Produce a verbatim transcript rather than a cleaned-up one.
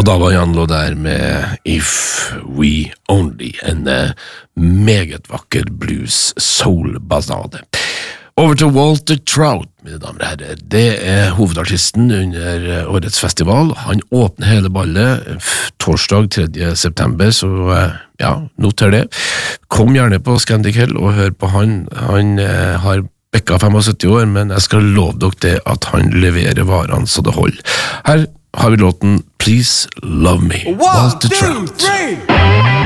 da var Jan Lo der med If We Only, en uh, meget vakker blues-soul-ballade. Over til Walter Trout, mine damer og herrer. Det er hovedartisten under årets festival. Han åpner hele ballet torsdag tredje september, så ja, noter det. Kom gjerne på Scandic Hell og hør på han. Han eh, har bekka syttifem år, men jeg skal love dere det at han leverer varene så det holder. Her har vi låten Please Love Me, One, Walter two, Trout. three.